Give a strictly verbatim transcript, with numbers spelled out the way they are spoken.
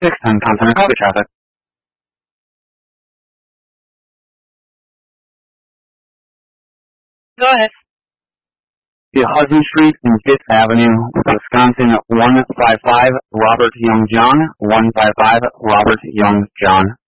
six ten Continental Highway traffic. Go ahead. The Hudson Street and Fifth Avenue, Wisconsin, one five five, Robert Young John, one five five, Robert Young John.